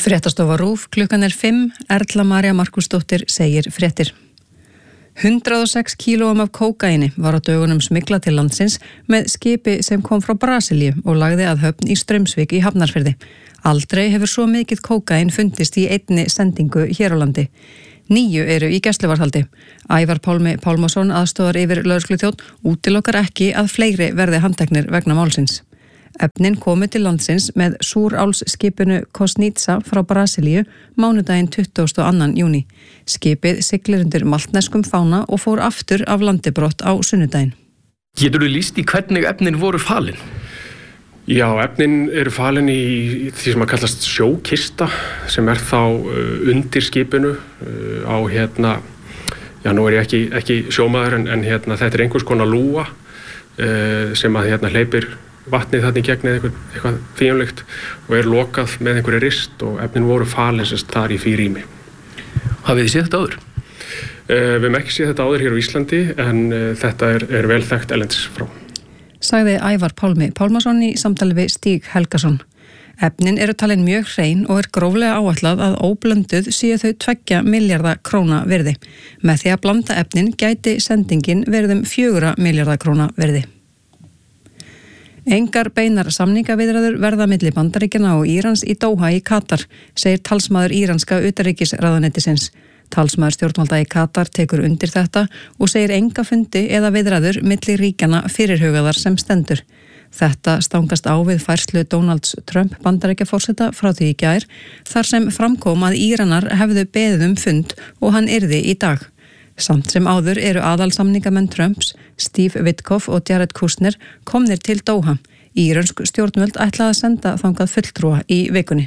Fréttastofa RÚV, klukkan 5, Erla María Markúsdóttir segir fréttir. 106 kílóum af kókaíni var á dögunum smyglað til landsins með skipi sem kom frá Brasilíu og lagði að höfn í Straumsvík í Hafnarfirði. Aldrei hefur svo mikið kókaín fundist í einni sendingu hér á landi. 9 eru í gæsluvarðhaldi. Ævar Pálmi Pálmason, aðstoðar yfir lögregluþjónn, útilokar ekki að fleiri verði handteknir vegna málsins. Efnin komu til landsins með súrálsskipinu Kosnica frá Brasilíu mánudaginn 22. júní. Skipið siglir undir maltneskum fána og fór aftur af landi brott á sunnudaginn. Geturðu lýst í hvernig efnin voru falin? Já, efnin eru falin í því sem að kallast sjókista sem þá undir skipinu á já, nú er ég ekki sjómaður en þetta er einhvers konar lúa sem að hleypir vatnið þarna í gegn eða eitthvað fínlegt og er lokað með einhverju rist og efnin voru falin þar í því rými. Hafið þið séð þetta áður? Við hefum ekki séð þetta áður hér á Íslandi en þetta er vel þekkt erlendis frá. Sagði Ævar Pálmi Pálmason í samtali við Stíg Helgason. Efnin eru talin mjög hrein og er gróflega áætlað að óblönduð séu þau 2 milljarða króna virði. Með því að blanda efnin gæti sendingin verið 4 milljarða króna virði. Engar beinar samningaviðræður verða milli Bandaríkjanna og Írans í Doha í Katar, segir talsmaður íranska utanríkisráðuneytisins. Talsmaður stjórnvalda í Katar tekur undir þetta og segir enga fundi eða viðræður milli ríkjanna fyrirhugaðar sem stendur. Þetta stangast á við færslu Donalds Trump Bandaríkjaforseta frá því í gær, þar sem framkom að Íranar hefðu beðið fund og hann yrði í dag. Samt sem áður eru aðalsamningamenn Trumps, Steve Witkoff og Jared Kushner komnir til Doha. Írönsk stjórnvöld ætlaði að senda þangað fulltrúa í vikunni.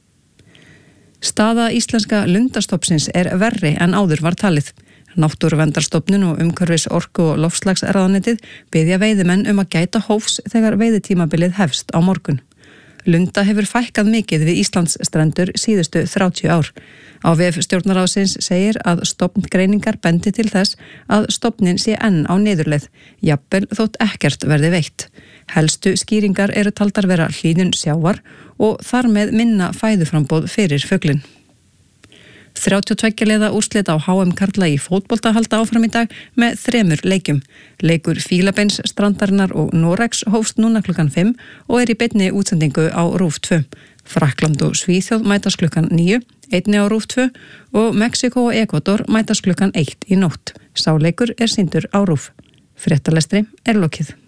Staða íslenska lundastofnsins er verri en áður var talið. Náttúruverndarstofnun og umhverfis orku- og loftslagsráðuneytið biðja veiðimenn að gæta hófs þegar veiðitímabilið hefst á morgun. Lunda hefur fækkað mikið við Íslandsstrendur síðustu 30 ár. Á vef stjórnarráðsins segir að stofngreiningar bendi til þess að stofnin sé enn á niðurleið, jafnvel þótt ekkert verði veitt. Helstu skýringar eru taldar vera hlýnun sjávar og þar með minna fæðuframboð fyrir fuglinn. 32 liða úrslit á HM karla í fótbolta halda áfram í dag með 3 leikjum. Leikur Fílabeins strandarinnar og Noregs hófst núna klukkan 5 og er í beinni útsendingu á RÚV 2. Frakkland og Svíþjóð mætast klukkan 9, einni á RÚV 2 og Mexiko og Ekvador mætast klukkan 1 í nótt. Sá leikur er sýndur á RÚV. Fréttalestri er lokið.